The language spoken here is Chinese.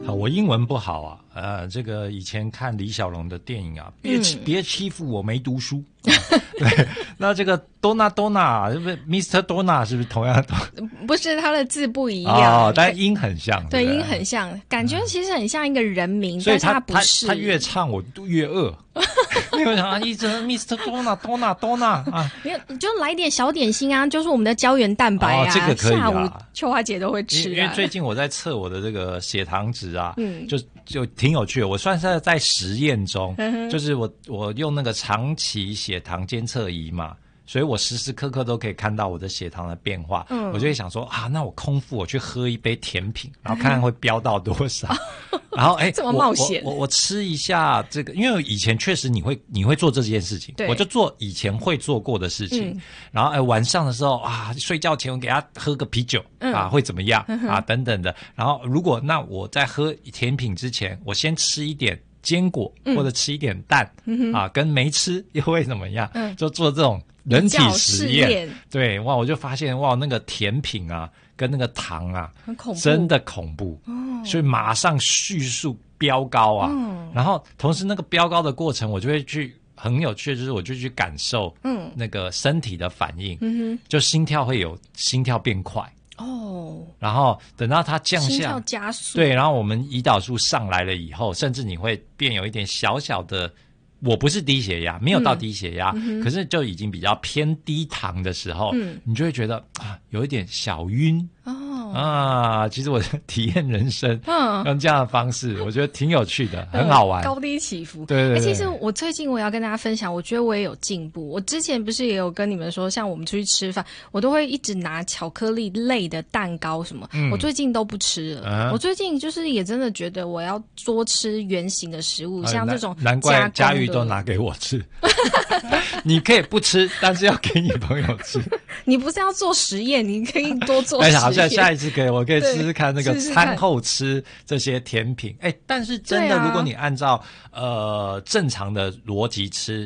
好，我英文不好啊，这个以前看李小龙的电影啊，别欺负我没读书。对，那这个 Donna 是不是 Mr. Donna 是不是同样的？ 不是，他的字不一样哦，但音很像。 对，音很像，感觉其实很像一个人名， 所以但是他不是。 他越唱我越饿。因为想一直 Mr. Donna 啊， 你就来点小点心啊，就是我们的胶原蛋白啊， 这个可以啊， 下午秋花姐都会吃啊。 因为最近我在测我的这个血糖值啊，就挺有趣的。我算是在实验中，就是我用那个长期血糖监测仪嘛，所以我时时刻刻都可以看到我的血糖的变化。我就会想说啊，那我空腹我去喝一杯甜品，然后看看会飙到多少。然后这么冒险， 我吃一下这个，因为以前确实你会做这件事情，我就做以前会做过的事情。然后晚上的时候啊，睡觉前我给他喝个啤酒啊，会怎么样啊等等的。然后那我在喝甜品之前，我先吃一点坚果或者吃一点蛋啊，跟没吃又会怎么样？就做这种人体实验。对，哇，我就发现哇，那个甜品啊跟那个糖啊， 很恐怖， 真的恐怖。所以马上叙述飙高啊，然后同时那个飙高的过程，我就会去很有趣的就是我就去感受那个身体的反应，就心跳会有心跳变快。然后等到它降下， 心跳加速， 对，然后我们胰岛素上来了以后，甚至你会变有一点小小的，我不是低血压，没有到低血压，可是就已经比较偏低糖的时候，你就会觉得啊，有一点小晕。其实我体验人生，用这样的方式，我觉得挺有趣的，很好玩， 高低起伏。 对。 其实我最近我要跟大家分享，我觉得我也有进步。我之前不是也有跟你们说，像我们出去吃饭，我都会一直拿巧克力类的蛋糕什么，我最近都不吃了。我最近就是也真的觉得我要多吃原形的食物，像这种难怪佳玉都拿给我吃。你可以不吃，但是要给你朋友吃。 你不是要做实验，你可以多做实验。 好，下一次我可以试试看那个餐后吃这些甜品。但是真的，如果你按照正常的逻辑吃，